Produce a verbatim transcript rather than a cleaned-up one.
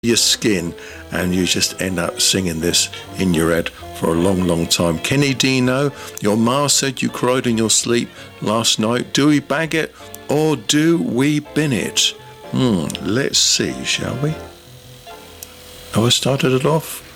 your skin, and you just end up singing this in your head for a long, long time. Kenny Dino, your ma said you cried in your sleep last night. Do we bag it or do we bin it? Hmm, let's see, shall we? Oh, I started it off.